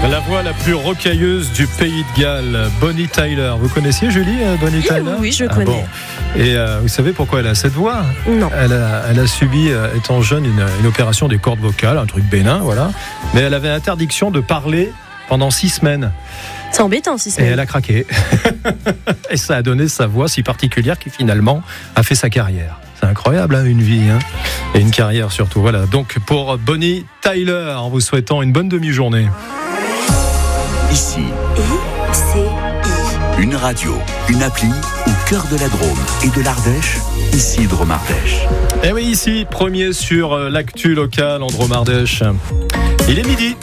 La voix la plus rocailleuse du pays de Galles, Bonnie Tyler. Vous connaissiez Julie, Bonnie Tyler ? Oui, je connais. Bon. Et vous savez pourquoi elle a cette voix ? Non. Elle a subi, étant jeune, une opération des cordes vocales, un truc bénin, voilà. Mais elle avait interdiction de parler pendant 6 semaines. C'est embêtant, 6 semaines. Et elle a craqué. Et ça a donné sa voix si particulière qui finalement a fait sa carrière. C'est incroyable, une vie, et une carrière surtout. Voilà. Donc pour Bonnie Tyler, en vous souhaitant une bonne demi-journée. Ici, une radio, une appli au cœur de la Drôme et de l'Ardèche, ici Drôme-Ardèche. Et oui, ici, premier sur l'actu locale en Drôme-Ardèche. Il est midi.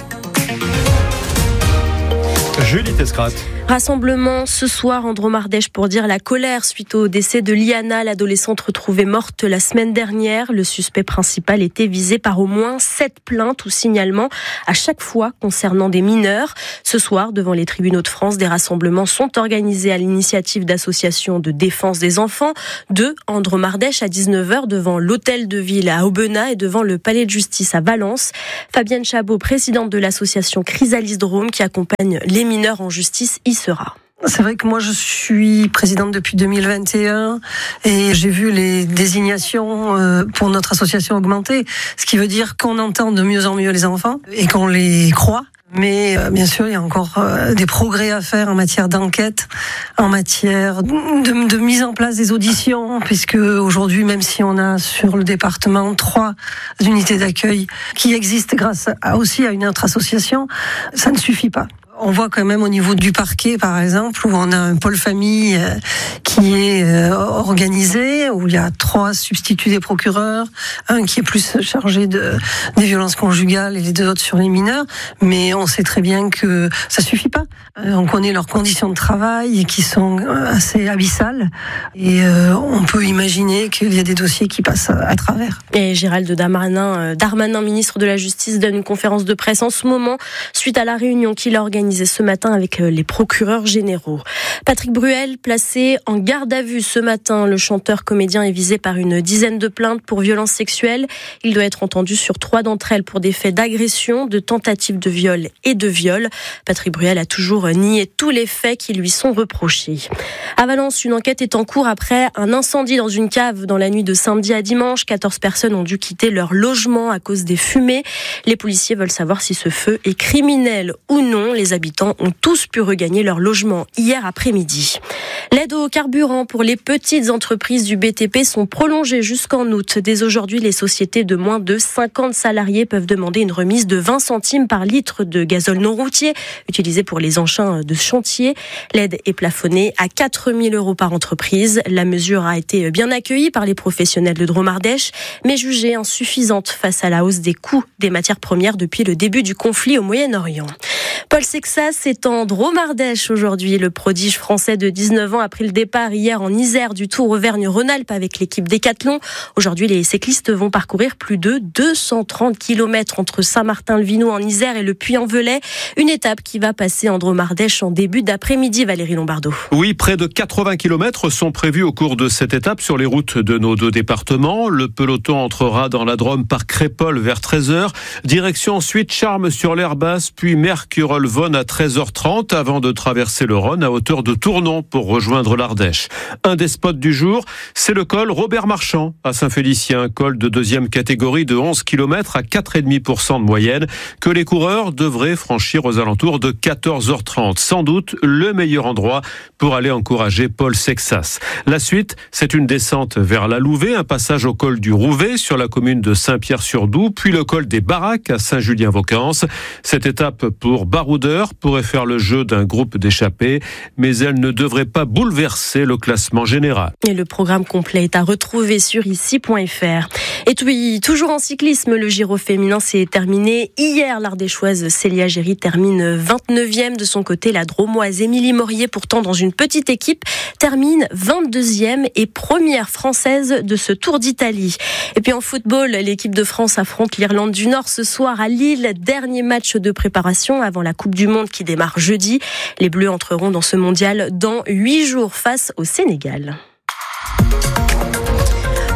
Julie Tescrat. Rassemblement ce soir en Drôme-Ardèche pour dire la colère suite au décès de Liana, l'adolescente retrouvée morte la semaine dernière. Le suspect principal était visé par au moins 7 plaintes ou signalements à chaque fois concernant des mineurs. Ce soir, devant les tribunaux de France, des rassemblements sont organisés à l'initiative d'associations de défense des enfants. 2 en Drôme-Ardèche à 19h devant l'hôtel de ville à Aubenas et devant le palais de justice à Valence. Fabienne Chabot, présidente de l'association Chrysalis Drôme qui accompagne les mineurs en justice, y sera. C'est vrai que moi je suis présidente depuis 2021 et j'ai vu les désignations pour notre association augmenter, ce qui veut dire qu'on entend de mieux en mieux les enfants et qu'on les croit. Mais bien sûr, il y a encore des progrès à faire en matière d'enquête, en matière de mise en place des auditions, puisque aujourd'hui, même si on a sur le département 3 unités d'accueil qui existent grâce aussi à une autre association, ça ne suffit pas. On voit quand même au niveau du parquet, par exemple, où on a un pôle famille qui est organisé, où il y a 3 substituts des procureurs, un qui est plus chargé des violences conjugales et les 2 autres sur les mineurs. Mais on sait très bien que ça suffit pas. On connaît leurs conditions de travail qui sont assez abyssales. Et on peut imaginer qu'il y a des dossiers qui passent à travers. Et Gérald Darmanin, ministre de la Justice, donne une conférence de presse en ce moment, suite à la réunion qu'il a organisée ce matin avec les procureurs généraux. Patrick Bruel, placé en garde à vue ce matin. Le chanteur-comédien est visé par une dizaine de plaintes pour violences sexuelles. Il doit être entendu sur 3 d'entre elles pour des faits d'agression, de tentative de viol et de viol. Patrick Bruel a toujours nié tous les faits qui lui sont reprochés. À Valence, une enquête est en cours après un incendie dans une cave dans la nuit de samedi à dimanche. 14 personnes ont dû quitter leur logement à cause des fumées. Les policiers veulent savoir si ce feu est criminel ou non. Les habitants ont tous pu regagner leur logement hier après-midi. L'aide au carburant pour les petites entreprises du BTP sont prolongées jusqu'en août. Dès aujourd'hui, les sociétés de moins de 50 salariés peuvent demander une remise de 20 centimes par litre de gazole non routier utilisé pour les engins de chantier. L'aide est plafonnée à 4 000 € par entreprise. La mesure a été bien accueillie par les professionnels de Drôme-Ardèche, mais jugée insuffisante face à la hausse des coûts des matières premières depuis le début du conflit au Moyen-Orient. Paul Sexas est en Drôme-Ardèche aujourd'hui. Le prodige français de 19 ans a pris le départ hier en Isère du Tour Auvergne-Rhône-Alpes avec l'équipe Décathlon. Aujourd'hui, les cyclistes vont parcourir plus de 230 km entre Saint-Martin-le-Vinoux en Isère et le Puy-en-Velay. Une étape qui va passer en Drôme-Ardèche en début d'après-midi, Valérie Lombardo. Oui, près de 80 km sont prévus au cours de cette étape sur les routes de nos 2 départements. Le peloton entrera dans la Drôme par Crépol vers 13h. Direction ensuite Charmes-sur-l'Herbasse, puis Mercurolles-Vonne à 13h30 avant de traverser le Rhône à hauteur de Tournon pour rejoindre l'Ardèche. Un des spots du jour, c'est le col Robert Marchand à Saint-Félicien, col de 2e catégorie de 11 km à 4,5% de moyenne que les coureurs devraient franchir aux alentours de 14h30. Sans doute le meilleur endroit pour aller encourager Paul Sexas. La suite, c'est une descente vers la Louvet, un passage au col du Rouvet sur la commune de Saint-Pierre-sur-Doubs, puis le col des Baraques à Saint-Julien-Vaucance. Cette étape pour baroudeurs pourrait faire le jeu d'un groupe d'échappés, mais elle ne devrait pas bouleverser le classement général. Et le programme complet est à retrouver sur ici.fr. Et puis, toujours en cyclisme, le Giro féminin s'est terminé hier. L'Ardéchoise Célia Géry termine 29e. De son côté, la Dromoise Émilie Morier, pourtant dans une petite équipe, termine 22e et première française de ce Tour d'Italie. Et puis en football, l'équipe de France affronte l'Irlande du Nord ce soir à Lille. Dernier match de préparation avant la Coupe du Monde qui démarre jeudi. Les Bleus entreront dans ce mondial dans 8 jours face au Sénégal.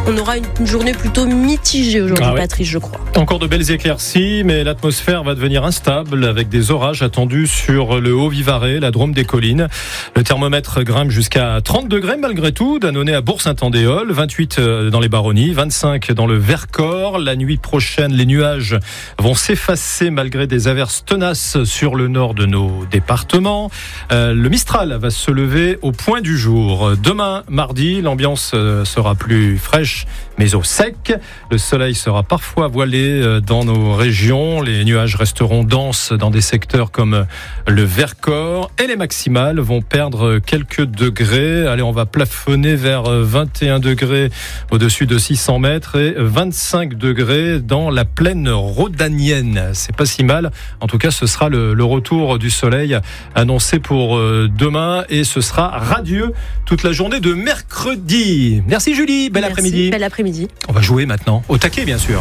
On aura une journée plutôt mitigée aujourd'hui, Patrice, je crois. Encore de belles éclaircies, mais l'atmosphère va devenir instable avec des orages attendus sur le Haut-Vivarais, la Drôme des collines. Le thermomètre grimpe jusqu'à 30 degrés malgré tout, d'Annonay à Bourg-Saint-Andéol, 28 dans les Baronnies, 25 dans le Vercors. La nuit prochaine, les nuages vont s'effacer malgré des averses tenaces sur le nord de nos départements. Le Mistral va se lever au point du jour. Demain, mardi, l'ambiance sera plus fraîche, mais au sec. Le soleil sera parfois voilé dans nos régions. Les nuages resteront denses dans des secteurs comme le Vercors. Et les maximales vont perdre quelques degrés. Allez, on va plafonner vers 21 degrés au-dessus de 600 mètres et 25 degrés dans la plaine rhodanienne. C'est pas si mal. En tout cas, ce sera le retour du soleil annoncé pour demain et ce sera radieux toute la journée de mercredi. Merci Julie, bel après-midi. Bel après-midi. On va jouer maintenant au taquet, bien sûr.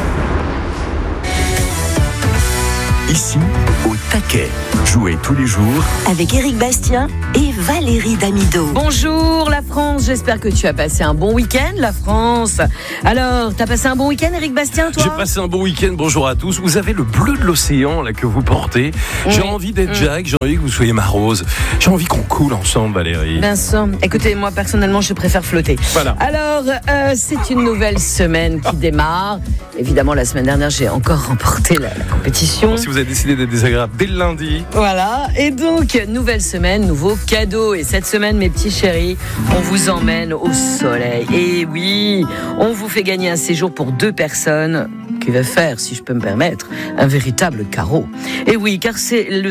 Ici, au taquet. Jouez tous les jours avec Éric Bastien et Valérie Damido. Bonjour la France, j'espère que tu as passé un bon week-end, la France. Alors, t'as passé un bon week-end, Éric Bastien, toi ? J'ai passé un bon week-end, bonjour à tous. Vous avez le bleu de l'océan là que vous portez. J'ai envie d'être Jack, j'ai envie que vous soyez ma Rose. J'ai envie qu'on coule ensemble, Valérie. Bien sûr. Écoutez, moi personnellement, je préfère flotter. Voilà. Alors, c'est une nouvelle semaine qui démarre. Évidemment, la semaine dernière, j'ai encore remporté la compétition. Bon, si vous avez décidé d'être désagréable dès le lundi. Voilà, et donc, nouvelle semaine, nouveau cadeau. Et cette semaine, mes petits chéris, on vous emmène au soleil. Et oui, on vous fait gagner un séjour pour 2 personnes qui va faire, si je peux me permettre, un véritable carreau. Et oui, car c'est la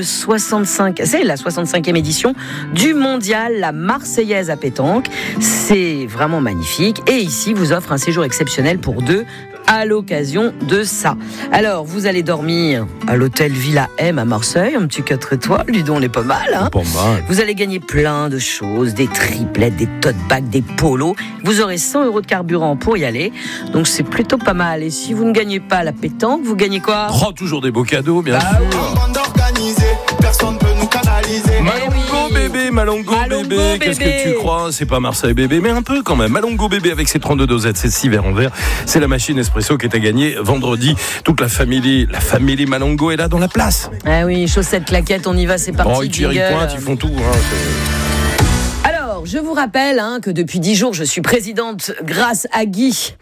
65e édition du mondial La Marseillaise à pétanque. C'est vraiment magnifique. Et ici, vous offre un séjour exceptionnel pour 2 à l'occasion de ça. Alors, vous allez dormir à l'hôtel Villa M à Marseille, un petit 4 étoiles, dis donc, on est pas mal, hein. Pas mal. Vous allez gagner plein de choses, des triplettes, des tote bags, des polos. Vous aurez 100 € de carburant pour y aller, donc c'est plutôt pas mal. Et si vous ne gagnez pas la pétanque, vous gagnez quoi ? Oh, toujours des beaux cadeaux, bien sûr. Personne peut nous canaliser. Malongo bébé, Malongo bébé. Qu'est-ce que tu crois ? C'est pas Marseille bébé, mais un peu quand même. Malongo bébé avec ses 32 dosettes, ses 6 verres en verre. C'est la machine espresso qui est à gagner vendredi. Toute la famille Malongo est là dans la place. Ah oui, chaussettes, claquettes, on y va, c'est parti. Oh, Thierry Pointe, ils font tout. Alors, je vous rappelle que depuis 10 jours, je suis présidente grâce à Guy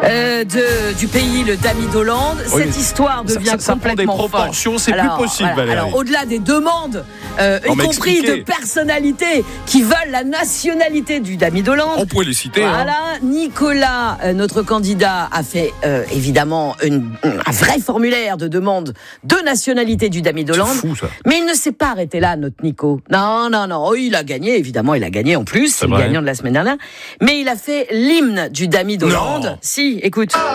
du pays, le Dami d'Hollande. Oui, cette histoire devient ça complètement prend des proportions, c'est plus possible, voilà. Valérie. Alors, au-delà des demandes, y compris de personnalités qui veulent la nationalité du Dami d'Hollande. On pourrait les citer. Voilà, Nicolas, notre candidat, a fait évidemment un vrai formulaire de demande de nationalité du Dami d'Hollande. C'est fou, ça. Mais il ne s'est pas arrêté là, notre Nico. Non. Oh, il a gagné, évidemment, il a gagné en plus. C'est le gagnant de la semaine dernière. Mais il a fait l'hymne du Dami d'Hollande. Si, écoute.